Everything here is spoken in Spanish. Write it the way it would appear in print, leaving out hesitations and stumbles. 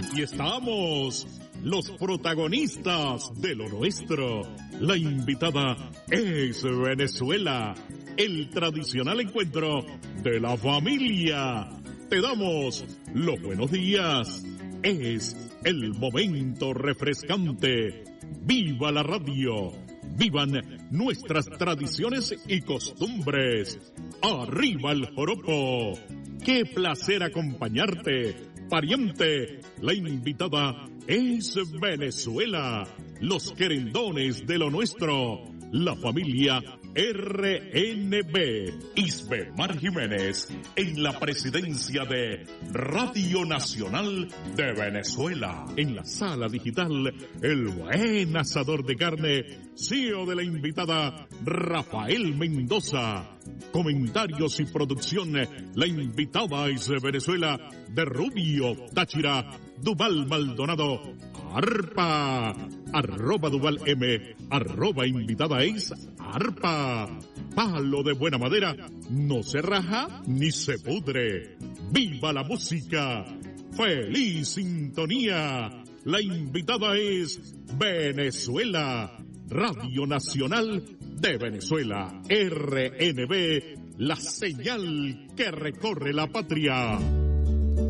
Aquí estamos, los protagonistas de lo nuestro. La invitada es Venezuela, el tradicional encuentro de la familia. Te damos los buenos días. Es el momento refrescante. ¡Viva la radio! ¡Vivan nuestras tradiciones y costumbres! ¡Arriba el joropo! ¡Qué placer acompañarte! Pariente, la invitada es Venezuela, los querendones de lo nuestro, la familia RNB. Isbemar Jiménez en la presidencia de Radio Nacional de Venezuela. En la sala digital, el buen asador de carne, CEO de la invitada Rafael Mendoza. Comentarios y producción, la invitada es de Venezuela, de Rubio, Táchira, Duval Maldonado, Arpa, @Duval M, @invitada es Arpa. Palo de buena madera, no se raja ni se pudre. ¡Viva la música! ¡Feliz sintonía! La invitada es Venezuela, Radio Nacional de Venezuela, RNB, la señal que recorre la patria.